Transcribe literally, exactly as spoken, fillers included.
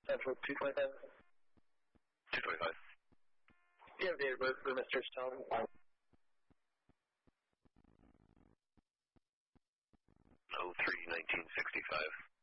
Central two twenty-five. two twenty-five. Do you have date of birth for Mister Stone? oh three nineteen sixty-five.